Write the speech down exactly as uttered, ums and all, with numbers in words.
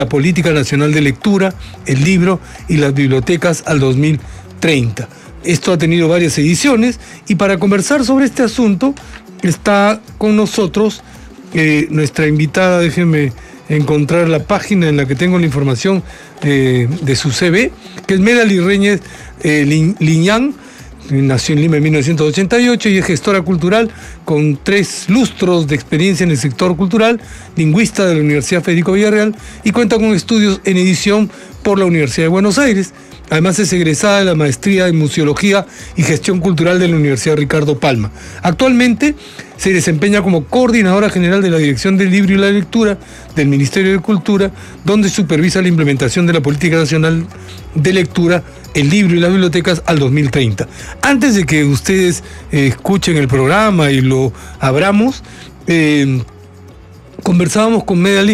la Política Nacional de Lectura, el libro y las bibliotecas al dos mil treinta. Esto ha tenido varias ediciones y para conversar sobre este asunto está con nosotros eh, nuestra invitada. Déjenme encontrar la página en la que tengo la información eh, de su C V, que es Medali Reyes eh, Liñán. Nació en Lima en mil novecientos ochenta y ocho y es gestora cultural con tres lustros de experiencia en el sector cultural, lingüista de la Universidad Federico Villarreal y cuenta con estudios en edición por la Universidad de Buenos Aires. Además es egresada de la maestría en Museología y Gestión Cultural de la Universidad Ricardo Palma. Actualmente se desempeña como coordinadora general de la Dirección del Libro y la Lectura del Ministerio de Cultura, donde supervisa la implementación de la Política Nacional de Lectura, el libro y las bibliotecas al dos mil treinta. Antes de que ustedes eh, escuchen el programa y lo abramos, eh, conversábamos con Medali